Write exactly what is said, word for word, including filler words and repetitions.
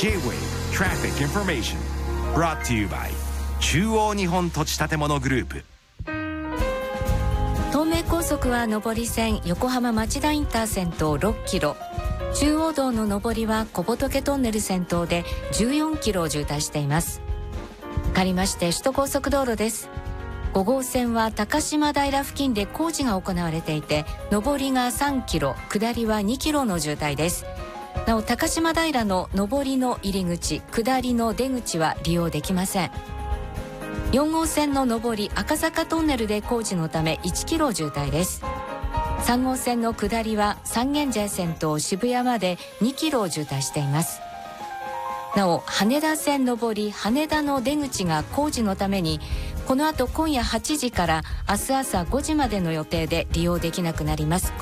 J-Wave Traffic Information Brought to you by 中央日本土地建物グループ。 東名高速は上り線横浜町田インター先頭ろっキロ、中央道の上りは小仏トンネル先頭でじゅうよんキロを渋滞しています。かわりまして首都高速道路です。ご号線は高島平付近で工事が行われていて、上りがさんキロ、下りはにキロの渋滞です。なお高島平の上りの入り口、下りの出口は利用できません。よん号線の上り赤坂トンネルで工事のためいちキロ渋滞です。さん号線の下りは三軒茶屋線と渋谷までにキロを渋滞しています。なお羽田線上り羽田の出口が工事のためにこの後今夜はちじから明日朝ごじまでの予定で利用できなくなります。